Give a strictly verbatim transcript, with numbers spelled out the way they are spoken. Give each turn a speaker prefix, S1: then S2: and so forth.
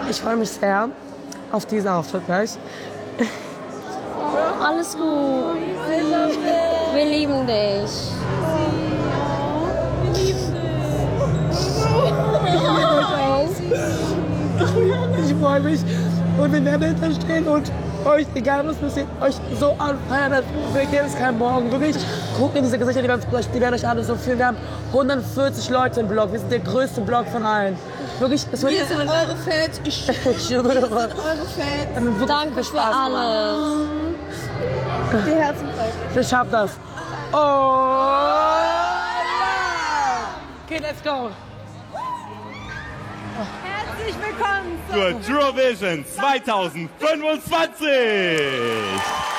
S1: Ich freue mich sehr auf diesen Auftritt gleich.
S2: Alles gut. Wir lieben dich.
S1: Ich freue mich und wir werden dahinter stehen und euch, egal was passiert, euch so anfeiern, als gäbe es keinen Morgen. Wirklich, guckt in diese Gesichter, die werden, die werden euch alle so fühlen. Wir haben hundertvierzig Leute im Blog, wir sind der größte Blog von allen. Wirklich, das wird
S3: Wir sind eure Fans, ich,
S1: ich schwöre.
S3: wir sind eure Fans.
S2: Danke für alles.
S3: Die Herzen brechen.
S1: Ich schaff das. Oh! Okay, let's go.
S3: Herzlich willkommen
S4: Zur Eurovision zweitausendfünfundzwanzig!